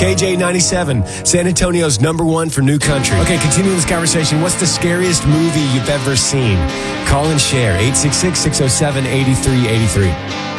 KJ97, San Antonio's #1 for new country. Okay, continuing this conversation. What's the scariest movie you've ever seen? Call and share. 866-607-8383.